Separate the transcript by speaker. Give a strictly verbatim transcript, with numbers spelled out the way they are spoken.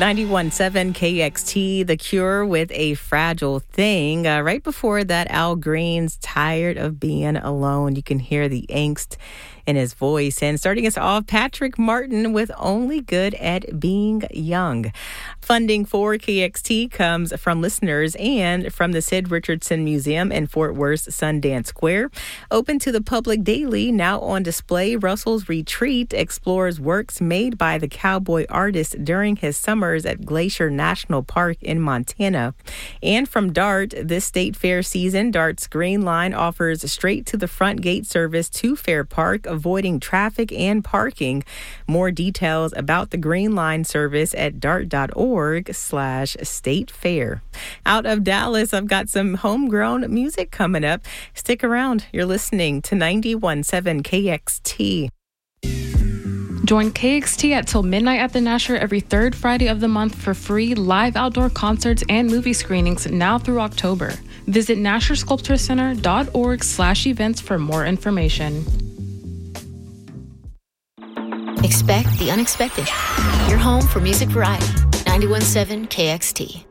Speaker 1: ninety-one point seven K X T, The Cure with A Fragile Thing. Uh, right before that, Al Green's Tired of Being Alone. You can hear the angst in his voice. And starting us off, Patrick Martin with Only Good at Being Young. Funding for K X T comes from listeners and from the Sid Richardson Museum in Fort Worth's Sundance Square. Open to the public daily, now on display, Russell's Retreat explores works made by the cowboy artist during his summers at Glacier National Park in Montana. And from DART, this state fair season, DART's Green Line offers straight to the front gate service to Fair Park, avoiding traffic and parking. More details about the Green Line service at dart.org slash state fair. Out of Dallas, I've got some homegrown music coming up. Stick around. You're listening to ninety-one point seven K X T.
Speaker 2: Join K X T at till midnight at the Nasher every third Friday of the month for free live outdoor concerts and movie screenings now through October. Visit nasher sculpture center dot org slash events for more information.
Speaker 3: Expect the unexpected. Your home for music variety. ninety-one point seven K X T.